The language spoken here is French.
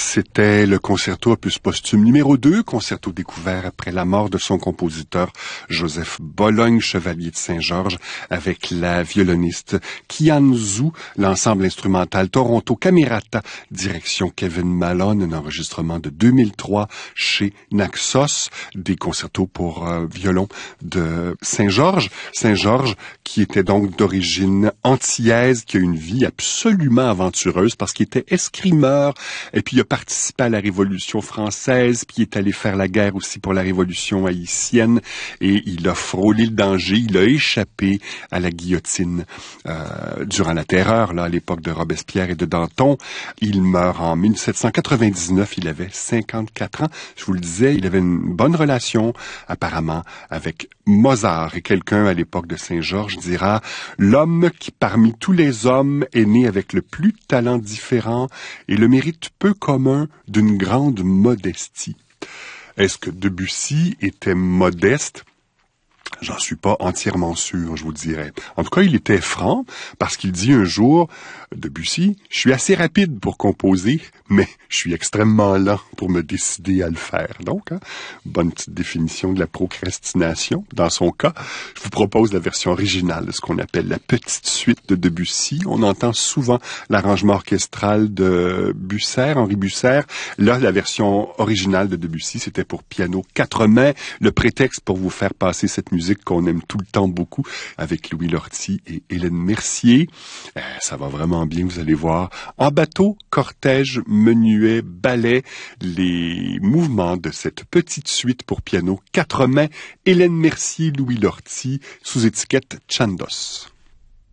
C'était le concerto opus posthume numéro 2, concerto découvert après la mort de son compositeur Joseph Bologne, chevalier de Saint-Georges, avec la violoniste Kian Zhu, l'ensemble instrumental Toronto Camerata, direction Kevin Malone, un enregistrement de 2003 chez Naxos, des concertos pour violon de Saint-Georges. Saint-Georges, qui était donc d'origine antillaise, qui a une vie absolument aventureuse parce qu'il était escrimeur, et puis il a participé à la Révolution française, puis il est allé faire la guerre aussi pour la Révolution haïtienne, et il a frôlé le danger, il a échappé à la guillotine durant la Terreur, là, à l'époque de Robespierre et de Danton. Il meurt en 1799, il avait 54 ans. Je vous le disais, il avait une bonne relation, apparemment, avec Mozart. Et quelqu'un, à l'époque de Saint-Georges, dira « L'homme qui, parmi tous les hommes, est né avec le plus de talents différents et le mérite peu commun d'une grande modestie. » Est-ce que Debussy était modeste? J'en suis pas entièrement sûr, je vous dirais. En tout cas, il était franc parce qu'il dit un jour, Debussy, je suis assez rapide pour composer, mais je suis extrêmement lent pour me décider à le faire. Donc, bonne petite définition de la procrastination. Dans son cas, je vous propose la version originale de ce qu'on appelle la petite suite de Debussy. On entend souvent l'arrangement orchestral de Busser, Henri Busser. Là, la version originale de Debussy, c'était pour piano 4 mains. Le prétexte pour vous faire passer cette musique qu'on aime tout le temps beaucoup avec Louis Lortie et Hélène Mercier. Ça va vraiment bien, vous allez voir. En bateau, cortège, menuet, ballet, les mouvements de cette petite suite pour piano 4 mains, Hélène Mercier, Louis Lortie, sous étiquette Chandos.